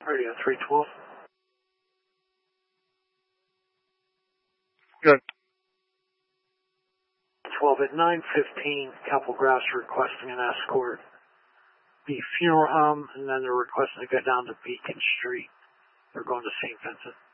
Radio 312. Good. 12 at 9:15, couple Grouse requesting an escort. The funeral home, and then they're requesting to go down to Beacon Street. They're going to St. Vincent.